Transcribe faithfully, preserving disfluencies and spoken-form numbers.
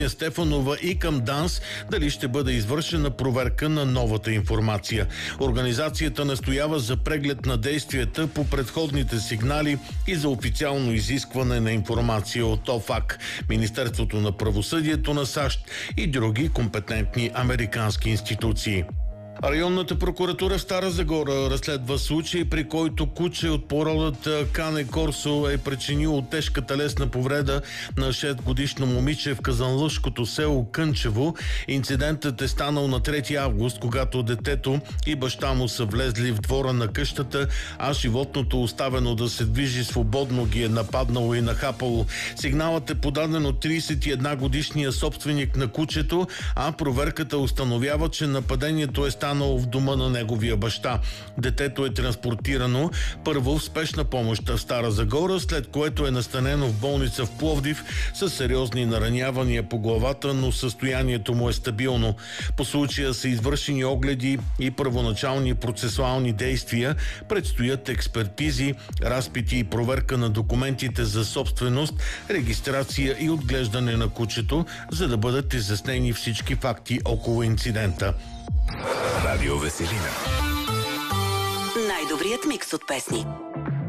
Стефанова и към ДАНС дали ще бъде извършена проверка на новата информация. Организацията настоява за преглед на действията по предходните сигнали и за официално изискване на информация от ОФАК, Министерството на правосъдието на САЩ и други компетентни американски институции. Районната прокуратура в Стара Загора разследва случай, при който куче от породата Кане Корсо е причинило тежка телесна повреда на шестгодишно момиче в казанлъшкото село Кънчево. Инцидентът е станал на трети август, когато детето и баща му са влезли в двора на къщата, а животното, оставено да се движи свободно, ги е нападнало и нахапало. Сигналът е подаден от тридесет и една годишния собственик на кучето, а проверката установява, че нападението е станало в дома на неговия баща. Детето е транспортирано първо в спешна помощ в Стара Загора, след което е настанено в болница в Пловдив с сериозни наранявания по главата, но състоянието му е стабилно. По случая са извършени огледи и първоначални процесуални действия. Предстоят експертизи, разпити и проверка на документите за собственост, регистрация и отглеждане на кучето, за да бъдат изяснени всички факти около инцидента. Радио Веселина. Най-добрият микс от песни.